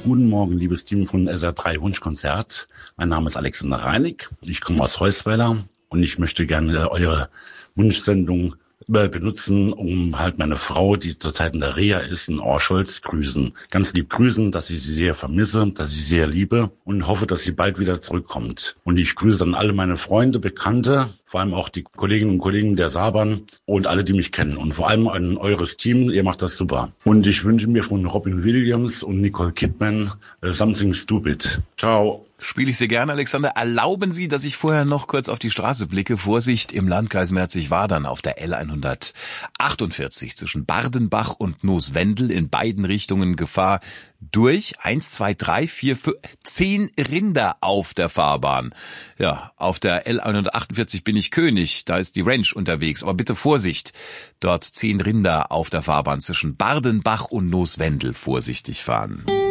Guten Morgen, liebes Team von SR3 Wunschkonzert. Mein Name ist Alexander Reinig. Ich komme aus Heusweiler und ich möchte gerne eure Wunschsendung benutzen, um halt meine Frau, die zurzeit in der Reha ist, in Orscholz, grüßen. Ganz lieb grüßen, dass ich sie sehr vermisse, dass ich sie sehr liebe und hoffe, dass sie bald wieder zurückkommt. Und ich grüße dann alle meine Freunde, Bekannte, vor allem auch die Kolleginnen und Kollegen der Saban und alle, die mich kennen. Und vor allem an eures Team, ihr macht das super. Und ich wünsche mir von Robin Williams und Nicole Kidman Something Stupid. Ciao. Spiele ich sehr gerne, Alexander. Erlauben Sie, dass ich vorher noch kurz auf die Straße blicke. Vorsicht im Landkreis Merzig-Wadern auf der L148 zwischen Bardenbach und Nooswendel in beiden Richtungen Gefahr durch 1, 2, 3, 4, 5, 10 Rinder auf der Fahrbahn. Ja, auf der L148 bin ich König, da ist die Ranch unterwegs. Aber bitte Vorsicht, dort 10 Rinder auf der Fahrbahn zwischen Bardenbach und Nooswendel vorsichtig fahren.